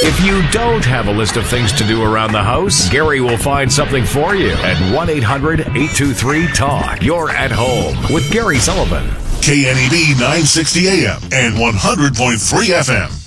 If you don't have a list of things to do around the house, Gary will find something for you at 1-800-823-TALK. You're at home with Gary Sullivan. KNED 960 AM and 100.3 FM.